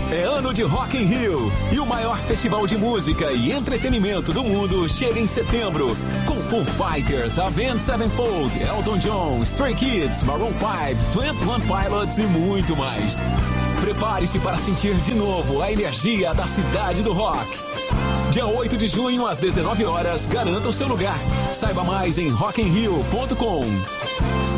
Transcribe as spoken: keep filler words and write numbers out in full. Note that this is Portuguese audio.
É ano de Rock in Rio e o maior festival de música e entretenimento do mundo chega em setembro com Foo Fighters, Avenged Sevenfold, Elton John, Stray Kids, Maroon five, Twenty One Pilots e muito mais. Prepare-se para sentir de novo a energia da cidade do rock. Dia oito de junho às dezenove horas, garanta o seu lugar. Saiba mais em rock in rio ponto com.